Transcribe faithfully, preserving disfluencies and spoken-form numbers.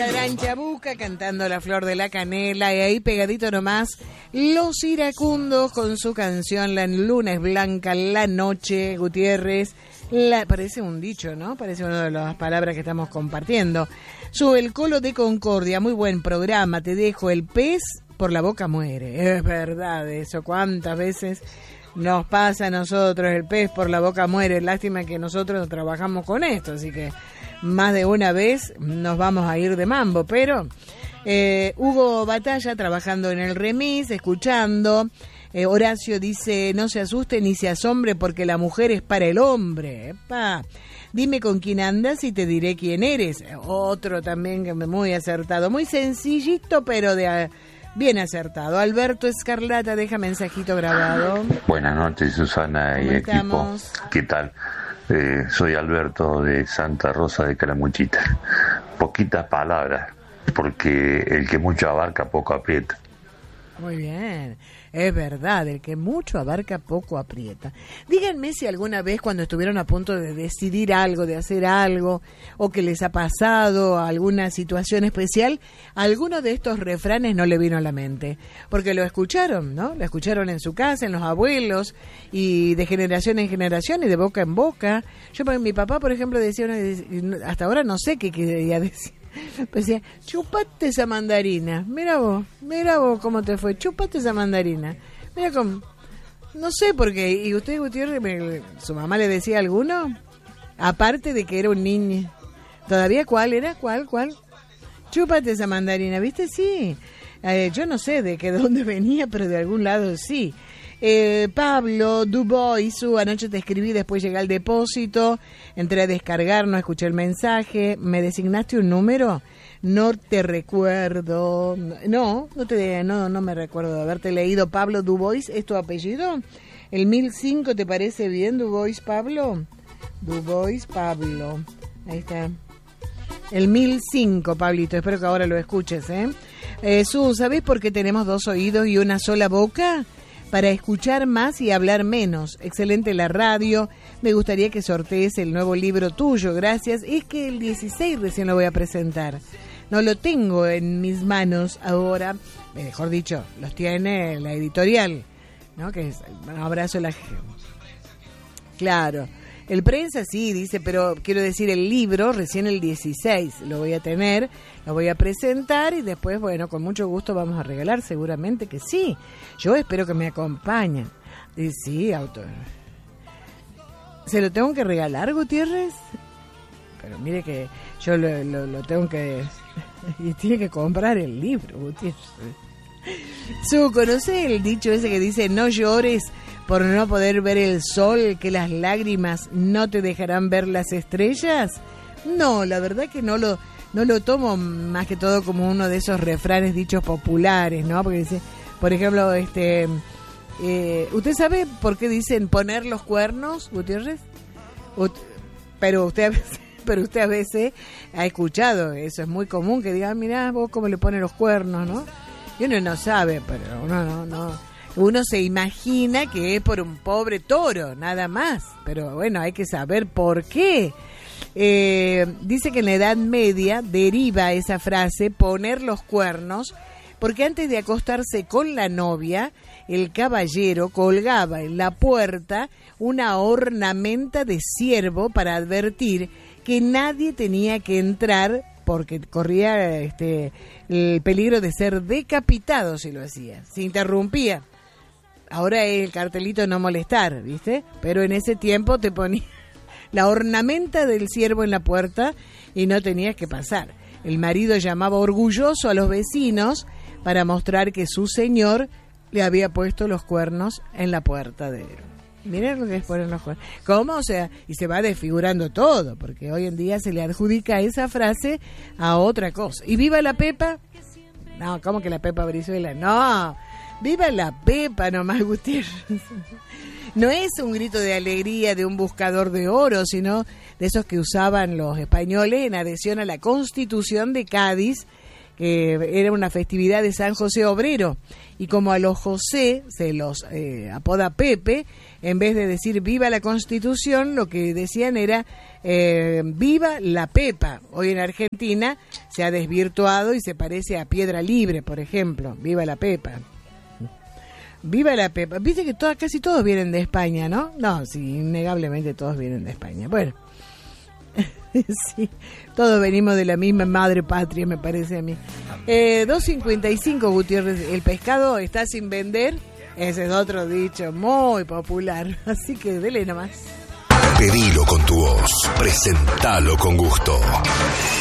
La Gran Chabuca cantando La Flor de la Canela, y ahí pegadito nomás Los Iracundos con su canción La Luna es Blanca, La Noche, Gutiérrez. La, parece un dicho, ¿no? Parece una de las palabras que estamos compartiendo. Sube el Colo de Concordia, muy buen programa. Te dejo, el pez por la boca muere. Es verdad eso, cuántas veces nos pasa a nosotros, el pez por la boca muere. Lástima que nosotros trabajamos con esto, así que más de una vez nos vamos a ir de mambo, pero eh, Hugo Batalla trabajando en el remis, escuchando. eh, Horacio dice, no se asuste ni se asombre porque la mujer es para el hombre. Epa. Dime con quién andas y te diré quién eres. Otro también que muy acertado, muy sencillito pero de bien acertado. Alberto Escarlata deja mensajito grabado. Buenas noches, Susana y equipo. ¿Qué tal? Eh, soy Alberto de Santa Rosa de Calamuchita. Poquitas palabras, porque el que mucho abarca poco aprieta. Muy bien, es verdad, el que mucho abarca poco aprieta. Díganme si alguna vez cuando estuvieron a punto de decidir algo, de hacer algo, o que les ha pasado alguna situación especial, alguno de estos refranes no le vino a la mente, porque lo escucharon, ¿no? Lo escucharon en su casa, en los abuelos, y de generación en generación, y de boca en boca. Yo, mi papá, por ejemplo, decía, una, hasta ahora no sé qué quería decir. Pues decía, chupate esa mandarina. Mira vos, mira vos cómo te fue. Chupate esa mandarina. Mira cómo. No sé por qué. ¿Y usted, Gutiérrez, me, su mamá le decía alguno? Aparte de que era un niño. ¿Todavía cuál era? ¿Cuál? ¿Cuál? Chúpate esa mandarina, ¿viste? Sí. Eh, yo no sé de qué, de dónde venía, pero de algún lado sí. Eh, Pablo Dubois, su anoche te escribí, después llegué al depósito, entré a descargar, no escuché el mensaje. ¿Me designaste un número? No te recuerdo. No, no te no no me recuerdo de haberte leído. Pablo Dubois, ¿es tu apellido? ¿El mil cinco te parece bien, Dubois Pablo? Dubois Pablo. Ahí está. El mil cinco, Pablito, espero que ahora lo escuches, ¿eh? eh Su, ¿sabés por qué tenemos dos oídos y una sola boca? Para escuchar más y hablar menos. Excelente la radio. Me gustaría que sortees el nuevo libro tuyo. Gracias. Es que el dieciséis recién lo voy a presentar. No lo tengo en mis manos ahora. Mejor dicho, los tiene la editorial, ¿no? Que es un abrazo a la gente. Claro. El prensa sí, dice, pero quiero decir el libro, recién el dieciséis lo voy a tener, lo voy a presentar y después, bueno, con mucho gusto vamos a regalar, seguramente que sí. Yo espero que me acompañen. Y sí, autor. ¿Se lo tengo que regalar, Gutiérrez? Pero mire que yo lo, lo, lo tengo que... y tiene que comprar el libro, Gutiérrez. Su, ¿conoce el dicho ese que dice no llores por no poder ver el sol, que las lágrimas no te dejarán ver las estrellas? No, la verdad que no lo no lo tomo más que todo como uno de esos refranes dichos populares, ¿no? Porque dice, por ejemplo, este eh, ¿usted sabe por qué dicen poner los cuernos, Gutiérrez? Ut- pero usted a veces, pero usted a veces ha escuchado, eso es muy común, que diga, mirá vos cómo le ponen los cuernos, ¿no? Y uno no sabe, pero uno no, no, uno se imagina que es por un pobre toro, nada más. Pero bueno, hay que saber por qué. Eh, dice que en la Edad Media deriva esa frase, poner los cuernos, porque antes de acostarse con la novia, el caballero colgaba en la puerta una ornamenta de ciervo para advertir que nadie tenía que entrar porque corría este el peligro de ser decapitado si lo hacía, se interrumpía. Ahora es el cartelito no molestar, ¿viste? Pero en ese tiempo te ponía la ornamenta del ciervo en la puerta y no tenías que pasar. El marido llamaba orgulloso a los vecinos para mostrar que su señor le había puesto los cuernos en la puerta de él. Miren lo que es poner los cuernos. ¿Cómo? O sea, y se va desfigurando todo, porque hoy en día se le adjudica esa frase a otra cosa. ¿Y viva la Pepa? No, ¿cómo que la Pepa Brizuela? No, viva la Pepa nomás, Gutiérrez. No es un grito de alegría de un buscador de oro, sino de esos que usaban los españoles en adhesión a la Constitución de Cádiz, que era una festividad de San José Obrero, y como a los José se los eh, apoda Pepe, en vez de decir viva la Constitución, lo que decían era eh, viva la Pepa. Hoy en Argentina se ha desvirtuado y se parece a Piedra Libre, por ejemplo, viva la Pepa. Viva la Pepa. Viste que todas, casi todos vienen de España, ¿no? No, sí, innegablemente todos vienen de España. Bueno, sí, todos venimos de la misma madre patria, me parece a mí. Eh, dos cincuenta y cinco, Gutiérrez. El pescado está sin vender. Ese es otro dicho muy popular. Así que dele nomás. Pedilo con tu voz. Presentalo con gusto.